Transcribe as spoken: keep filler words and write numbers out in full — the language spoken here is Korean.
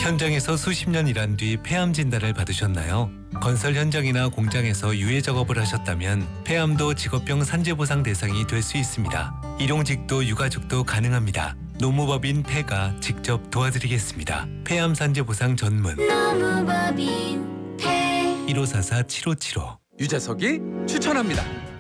현장에서 수십 년 일한 뒤 폐암 진단을 받으셨나요? 건설 현장이나 공장에서 유해 작업을 하셨다면 폐암도 직업병 산재보상 대상이 될 수 있습니다. 일용직도 유가족도 가능합니다. 노무법인 폐가 직접 도와드리겠습니다. 폐암 산재보상 전문 노무법인 폐 일오사사 칠오칠오 유재석이 추천합니다.